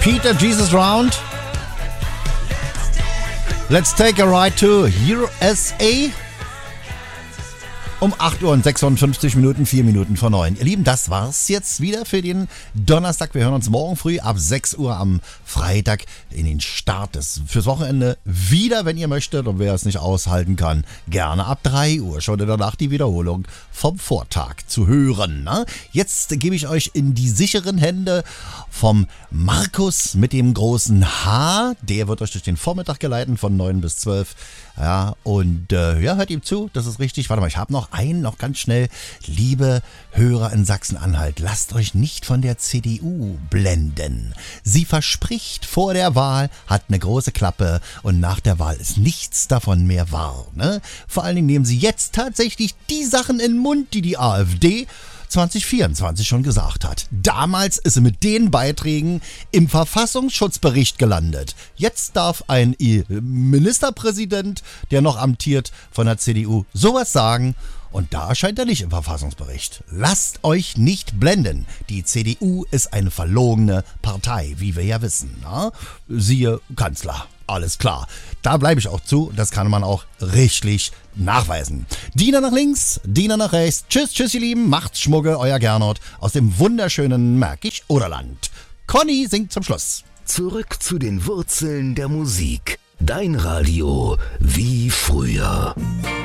Peter Jesus Round. Let's take a ride to USA. Um 8 Uhr und 56 Minuten, 4 Minuten vor 9. Ihr Lieben, das war's jetzt wieder für den Donnerstag. Wir hören uns morgen früh ab 6 Uhr am Freitag in den Start fürs Wochenende wieder, wenn ihr möchtet. Und wer es nicht aushalten kann, gerne ab 3 Uhr schon in der Nacht die Wiederholung vom Vortag zu hören. Ne? Jetzt gebe ich euch in die sicheren Hände vom Markus mit dem großen H. Der wird euch durch den Vormittag geleiten von 9 bis 12. Ja, und hört ihm zu, das ist richtig. Warte mal, ich habe noch ganz schnell. Liebe Hörer in Sachsen-Anhalt, lasst euch nicht von der CDU blenden. Sie verspricht vor der Wahl, hat eine große Klappe und nach der Wahl ist nichts davon mehr wahr. Ne? Vor allen Dingen nehmen sie jetzt tatsächlich die Sachen in den Mund, die die AfD 2024 schon gesagt hat. Damals ist sie mit den Beiträgen im Verfassungsschutzbericht gelandet. Jetzt darf ein Ministerpräsident, der noch amtiert von der CDU, sowas sagen. Und da erscheint er nicht im Verfassungsbericht. Lasst euch nicht blenden. Die CDU ist eine verlogene Partei, wie wir ja wissen. Na? Siehe Kanzler. Alles klar. Da bleibe ich auch zu. Das kann man auch rechtlich nachweisen. Diener nach links, Diener nach rechts. Tschüss, ihr Lieben. Macht's Schmugge, euer Gernot aus dem wunderschönen Märkisch-Oderland. Conny singt zum Schluss. Zurück zu den Wurzeln der Musik. Dein Radio wie früher.